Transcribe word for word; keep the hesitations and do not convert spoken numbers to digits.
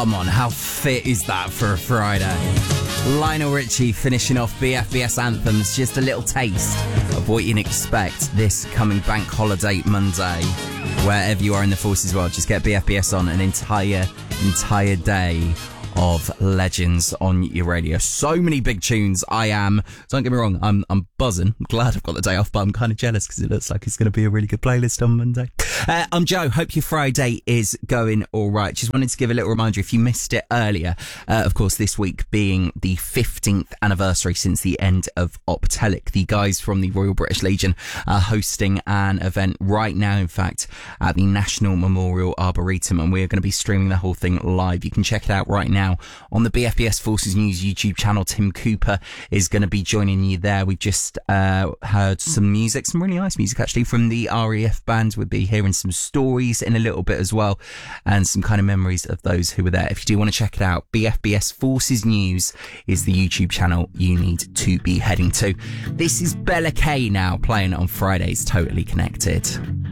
Come on, how fit is that for a Friday? Lionel Richie finishing off B F B S Anthems, just a little taste of what you can expect this coming bank holiday Monday. Wherever you are in the Forces world, just get B F B S on an entire, entire day of legends on your radio. So many big tunes. I am, don't get me wrong, I'm I'm buzzing. I'm glad I've got the day off, but I'm kind of jealous because it looks like it's going to be a really good playlist on Monday. Uh, I'm Joe. Hope your Friday is going all right. Just wanted to give a little reminder, if you missed it earlier, uh, of course, this week being the fifteenth anniversary since the end of Optelic, the guys from the Royal British Legion are hosting an event right now, in fact, at the National Memorial Arboretum, and we're going to be streaming the whole thing live. You can check it out right now on the B F B S Forces News YouTube channel. Tim Cooper is going to be joining you there. We've just uh, heard some music, some really nice music actually from the R A F band. We'll be hearing some stories in a little bit as well, and some kind of memories of those who were there. If you do want to check it out, B F B S Forces News is the YouTube channel you need to be heading to. This is Bella K now, playing on Friday's Totally Connected.